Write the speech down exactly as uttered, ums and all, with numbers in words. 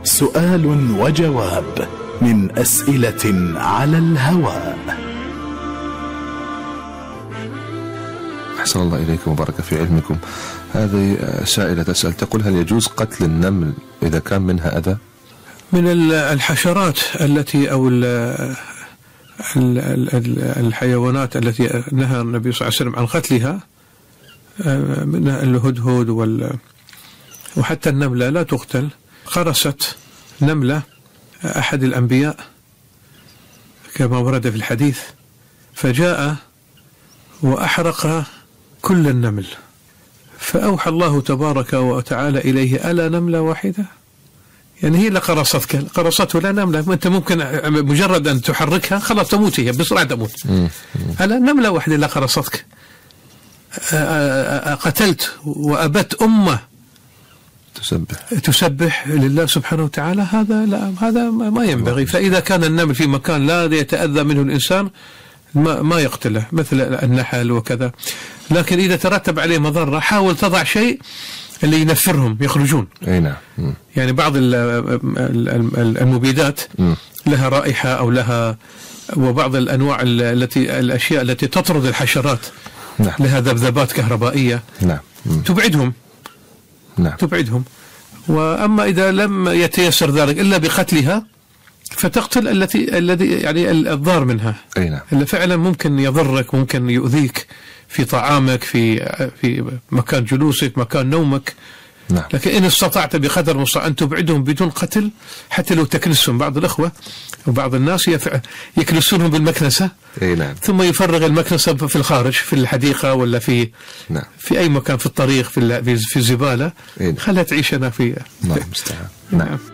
سؤال وجواب من أسئلة على الهواء. أحسن الله إليكم وبارك في علمكم. هذه سائلة تسأل تقول: هل يجوز قتل النمل إذا كان منها أذى؟ من الحشرات التي أو الحيوانات التي نهى النبي صلى الله عليه وسلم عن قتلها، من الهدهد وال وحتى النملة لا تقتل. قرصت نملة أحد الأنبياء كما ورد في الحديث، فجاء وأحرق كل النمل، فأوحى الله تبارك وتعالى إليه: ألا نملة واحدة؟ يعني هي اللي قرصتك، قرصته لا نملة، أنت ممكن مجرد أن تحركها خلاص تموت، هي بسرعة تموت. ألا نملة واحدة اللي قرصتك. قتلت وأبت أمة تسبح تسبح لله سبحانه وتعالى، هذا لا، هذا ما ينبغي. فإذا كان النمل في مكان لا يتأذى منه الإنسان ما ما يقتله، مثل النحل وكذا. لكن إذا ترتب عليه مضرة حاول تضع شيء اللي ينفرهم يخرجون. أي نعم. يعني بعض المبيدات لها رائحة أو لها، وبعض الأنواع التي الأشياء التي تطرد الحشرات نعم. لها ذبذبات كهربائية نعم. تبعدهم نعم. تبعدهم. وأما إذا لم يتيسر ذلك إلا بقتلها فتقتل التي الذي يعني الضار منها. أي نعم. اللي فعلا ممكن يضرك، ممكن يؤذيك في طعامك، في في مكان جلوسك، مكان نومك. نعم. لكن إن استطعت بقدر المستطاع أن تبعدهم بدون قتل، حتى لو تكنسهم. بعض الأخوة وبعض الناس يكنسونهم بالمكنسة. أي نعم. ثم يفرغ المكنسة في الخارج في الحديقة ولا في نعم. في أي مكان في الطريق في في الزبالة. نعم. خلها تعيش أنا في نعم. نعم.